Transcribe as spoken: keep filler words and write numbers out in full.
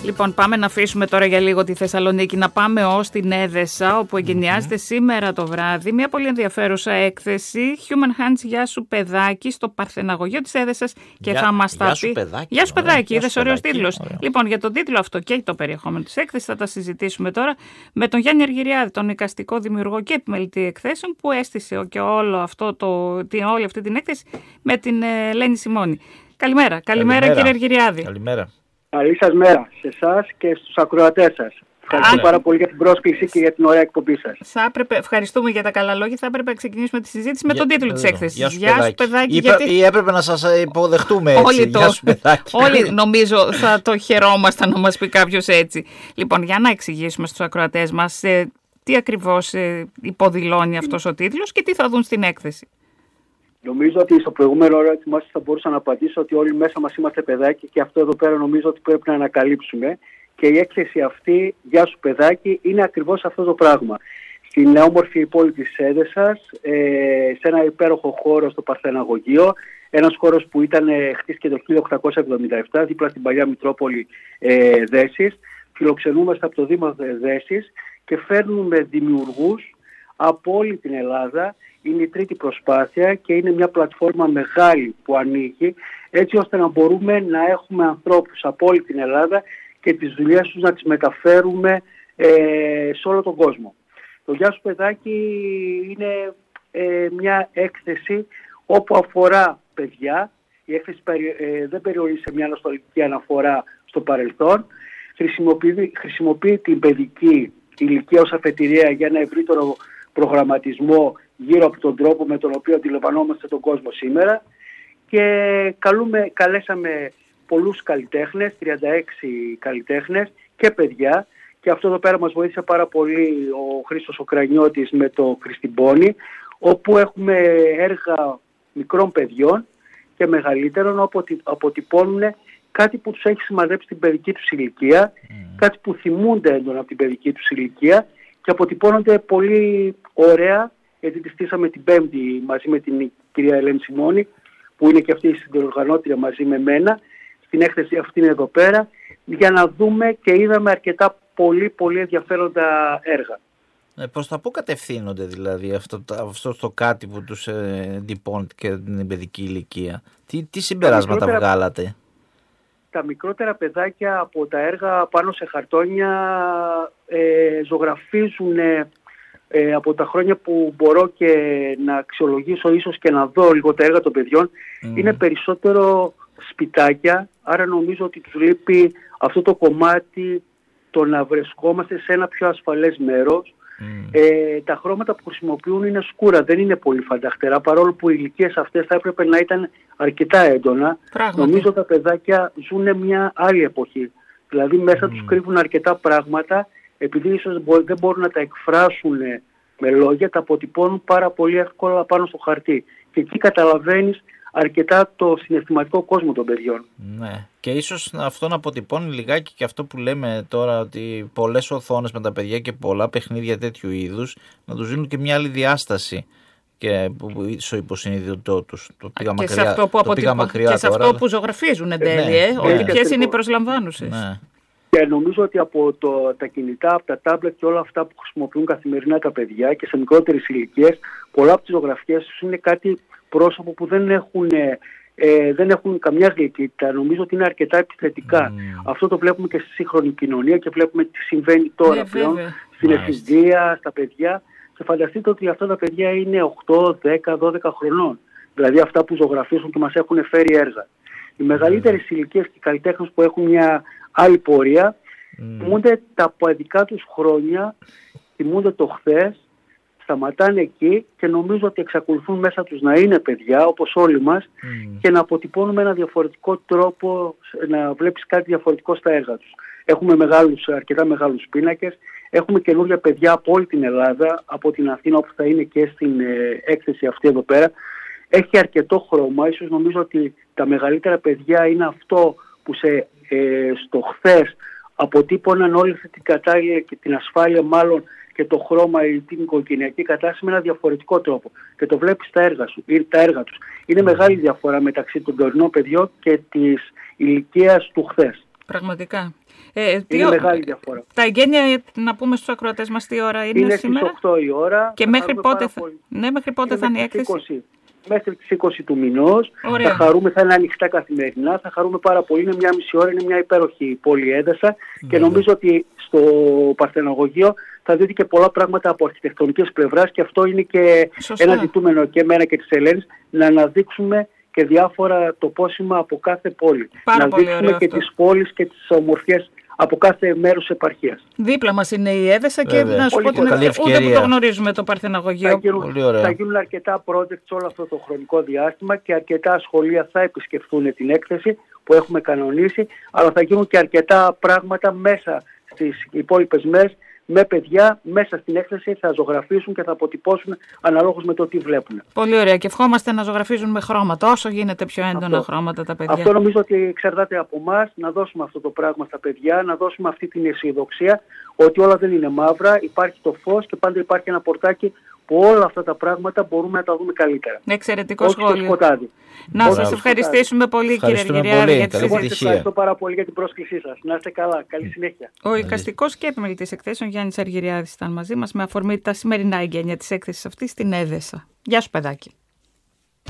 Λοιπόν, πάμε να αφήσουμε τώρα για λίγο τη Θεσσαλονίκη, να πάμε ως την Έδεσα, όπου εγκαινιάζεται mm-hmm. σήμερα το βράδυ μια πολύ ενδιαφέρουσα έκθεση Human Hands Γεια σου παιδάκι στο Παρθεναγωγείο της Έδεσας και για, θα μας τα πει. Γεια σου παιδάκι. Γεια σου παιδάκι, είδες ωραίος παιδάκι, τίτλος. Ωραία. Λοιπόν, για τον τίτλο αυτό και το περιεχόμενο της έκθεσης θα τα συζητήσουμε τώρα με τον Γιάννη Αργυριάδη, τον εικαστικό δημιουργό και επιμελητή εκθέσεων, που έστησε και όλο αυτό το, την, όλη αυτή την έκθεση με την Ελένη Σιμώνη. Καλημέρα, καλημέρα, καλημέρα κύριε Αργυριάδη. Καλημέρα. Καλή σας μέρα σε εσάς και στους ακροατές σας. Ευχαριστώ πάρα πολύ για την πρόσκληση και για την ωραία εκπομπή σας. Θα έπρεπε, ευχαριστούμε για τα καλά λόγια. Θα έπρεπε να ξεκινήσουμε τη συζήτηση με Για, τον τίτλο εδώ, της έκθεσης. Γεια σου Γεια παιδάκι. σου παιδάκι. Είπε, γιατί... Ή έπρεπε να σας υποδεχτούμε έτσι. Όλοι, το... Γεια σου παιδάκι. Όλοι νομίζω θα το χαιρόμασταν να μας πει κάποιος έτσι. Λοιπόν, για να εξηγήσουμε στους ακροατές μας ε, τι ακριβώς ε, υποδηλώνει αυτός ο τίτλος και τι θα δουν στην έκθεση. Νομίζω ότι στο προηγούμενο ερώτημά σας θα μπορούσα να απαντήσω ότι όλοι μέσα μας είμαστε παιδάκι και αυτό εδώ πέρα νομίζω ότι πρέπει να ανακαλύψουμε. Και η έκθεση αυτή, Γεια σου παιδάκι, είναι ακριβώς αυτό το πράγμα. Στην όμορφη πόλη της Έδεσας, ε, σε ένα υπέροχο χώρο στο Παρθεναγωγείο, ένας χώρος που ήταν χτίστηκε το χίλια οκτακόσια εβδομήντα επτά, δίπλα στην παλιά Μητρόπολη ε, Δέσης. Φιλοξενούμαστε από το Δήμο Δέσης και φέρνουμε δημιουργούς από όλη την Ελλάδα. Είναι η τρίτη προσπάθεια και είναι μια πλατφόρμα μεγάλη που ανοίγει, έτσι ώστε να μπορούμε να έχουμε ανθρώπους από όλη την Ελλάδα και τις δουλειές τους να τις μεταφέρουμε ε, σε όλο τον κόσμο. Το Γεια σου παιδάκι είναι ε, μια έκθεση όπου αφορά παιδιά. Η έκθεση ε, δεν περιορίζει σε μια νοσταλγική αναφορά στο παρελθόν. Χρησιμοποιεί, χρησιμοποιεί την παιδική ηλικία ως αφετηρία για ένα ευρύτερο προγραμματισμό γύρω από τον τρόπο με τον οποίο αντιλαμβανόμαστε τον κόσμο σήμερα. Και καλούμε, καλέσαμε πολλούς καλλιτέχνες, τριάντα έξι καλλιτέχνες και παιδιά, και αυτό εδώ πέρα μας βοήθησε πάρα πολύ ο Χρήστος ο Κρανιώτης με το Χριστιμπόνι, όπου έχουμε έργα μικρών παιδιών και μεγαλύτερων, όπου αποτυπώνουν κάτι που τους έχει σημαδέψει την παιδική τους ηλικία, mm. κάτι που θυμούνται έντονα από την παιδική τους ηλικία και αποτυπώνονται πολύ ωραία, γιατί τη στήσαμε την Πέμπτη μαζί με την κυρία Ελένη Σιμώνη, που είναι και αυτή η συνδιοργανώτρια μαζί με μένα. Στην έκθεση αυτή είναι εδώ πέρα, για να δούμε και είδαμε αρκετά πολύ πολύ ενδιαφέροντα έργα. Ε, προς τα πού κατευθύνονται δηλαδή αυτό, αυτό το κάτι που τους εντυπώνει και την παιδική ηλικία? Τι, τι συμπεράσματα τα βγάλατε? Τα μικρότερα παιδάκια από τα έργα πάνω σε χαρτόνια ε, ζωγραφίζουν ε, από τα χρόνια που μπορώ και να αξιολογήσω ίσως και να δω λίγο τα έργα των παιδιών. Mm. Είναι περισσότερο σπιτάκια, άρα νομίζω ότι τους λείπει αυτό το κομμάτι το να βρισκόμαστε σε ένα πιο ασφαλές μέρος. Mm. Ε, τα χρώματα που χρησιμοποιούν είναι σκούρα, δεν είναι πολύ φανταχτερά, παρόλο που οι ηλικίες αυτές θα έπρεπε να ήταν αρκετά έντονα. Πράγματι. Νομίζω τα παιδάκια ζουν μια άλλη εποχή, δηλαδή μέσα mm. τους κρύβουν αρκετά πράγματα, επειδή ίσως δεν μπορούν να τα εκφράσουν με λόγια, τα αποτυπώνουν πάρα πολύ εύκολα πάνω στο χαρτί και εκεί καταλαβαίνεις αρκετά το συναισθηματικό κόσμο των παιδιών. Ναι. Και ίσως αυτό να αποτυπώνει λιγάκι και αυτό που λέμε τώρα, ότι πολλές οθόνες με τα παιδιά και πολλά παιχνίδια τέτοιου είδους να τους δίνουν και μια άλλη διάσταση και στο υποσυνείδητό τους. Το πήγα και μακριά, σε αυτό που, το πήγα μακριά και σε τώρα, αυτό αλλά... που ζωγραφίζουν εν τέλει, ναι, ε, ναι, ότι ποιες είναι οι προσλαμβάνουσες. Ναι. Και νομίζω ότι από το, τα κινητά, από τα τάμπλετ και όλα αυτά που χρησιμοποιούν καθημερινά τα παιδιά και σε μικρότερες ηλικίες, πολλά από τις ζωγραφιές τους είναι κάτι πρόσωπο που δεν έχουν, ε, δεν έχουν καμιά γλυκύτητα. Νομίζω ότι είναι αρκετά επιθετικά. Mm. Αυτό το βλέπουμε και στη σύγχρονη κοινωνία και βλέπουμε τι συμβαίνει τώρα yeah, πλέον βέβαια. Στην εφηβεία, στα παιδιά. Και φανταστείτε ότι αυτά τα παιδιά είναι οκτώ, δέκα, δώδεκα χρονών. Δηλαδή αυτά που ζωγραφίζουν και μας έχουν φέρει έργα. Οι μεγαλύτερες mm. ηλικίες και οι καλλιτέχνες που έχουν μια άλλη πορεία, mm. θυμούνται τα παιδικά τους χρόνια, θυμούνται το χθες, σταματάνε εκεί και νομίζω ότι εξακολουθούν μέσα τους να είναι παιδιά όπως όλοι μας mm. και να αποτυπώνουν με ένα διαφορετικό τρόπο, να βλέπεις κάτι διαφορετικό στα έργα τους. Έχουμε μεγάλους, αρκετά μεγάλους πίνακες, έχουμε καινούργια παιδιά από όλη την Ελλάδα, από την Αθήνα όπου θα είναι και στην ε, έκθεση αυτή εδώ πέρα. Έχει αρκετό χρώμα, ίσως νομίζω ότι τα μεγαλύτερα παιδιά είναι αυτό που σε, ε, στο χθες αποτύπωναν όλη αυτή την κατάλληλη και την ασφάλεια μάλλον και το χρώμα ή την οικογενειακή κατάσταση με ένα διαφορετικό τρόπο. Και το βλέπεις στα έργα σου, ή τα έργα τους. Είναι μεγάλη διαφορά μεταξύ των τωρινών παιδιών και της ηλικίας του χθες. Πραγματικά. Ε, είναι ο... μεγάλη διαφορά. Τα εγγένεια, να πούμε στους ακροατές μας τι ώρα είναι, είναι σήμερα. Είναι στις οκτώ η ώρα. Και μέχρι πότε, θα... ναι, μέχρι πότε είναι θα είναι η έκθεση. είκοσι Μέχρι τις είκοσι του μηνός. Ωραία. Θα χαρούμε, θα είναι ανοιχτά καθημερινά. Θα χαρούμε πάρα πολύ. Είναι μια μισή ώρα, είναι μια υπέροχη πόλη Έδεσα. Mm. Και νομίζω ότι στο Παρθεναγωγείο θα δείτε και πολλά πράγματα από αρχιτεκτονικής πλευράς. Και αυτό είναι και Σωστά. ένα ζητούμενο και εμένα και της Ελένης, να αναδείξουμε και διάφορα τοπόσημα από κάθε πόλη. Πάρα να πολύ δείξουμε και αυτό. τις πόλεις και τις ομορφιές από κάθε μέρος επαρχίας. Δίπλα μας είναι η Έδεσα και Βέβαια. να σου πω την καλή ούτε που το γνωρίζουμε το Παρθεναγωγείο. Θα γίνουν, θα γίνουν αρκετά projects όλο αυτό το χρονικό διάστημα και αρκετά σχολεία θα επισκεφθούν την έκθεση που έχουμε κανονίσει, αλλά θα γίνουν και αρκετά πράγματα μέσα στις υπόλοιπες μέρες με παιδιά μέσα στην έκθεση, θα ζωγραφίσουν και θα αποτυπώσουν αναλόγως με το τι βλέπουν. Πολύ ωραία, και ευχόμαστε να ζωγραφίζουν με χρώματα, όσο γίνεται πιο έντονα αυτό. Χρώματα τα παιδιά. Αυτό νομίζω ότι εξαρτάται από εμάς, να δώσουμε αυτό το πράγμα στα παιδιά, να δώσουμε αυτή την αισιοδοξία ότι όλα δεν είναι μαύρα, υπάρχει το φως και πάντα υπάρχει ένα πορτάκι που όλα αυτά τα πράγματα μπορούμε να τα δούμε καλύτερα. Εξαιρετικό όχι σχόλιο. Το σκοτάδι. Να σας ευχαριστήσουμε πολύ, κύριε Αργυριάδη, για τη συζήτηση. Σας ευχαριστώ πάρα πολύ για την πρόσκλησή σας. Να είστε καλά. Καλή συνέχεια. Ο εικαστικός και επιμελητής εκθέσεων Γιάννης Αργυριάδης ήταν μαζί μας με αφορμή τα σημερινά εγγένεια της έκθεσης αυτής στην Έδεσα. Γεια σου, παιδάκι.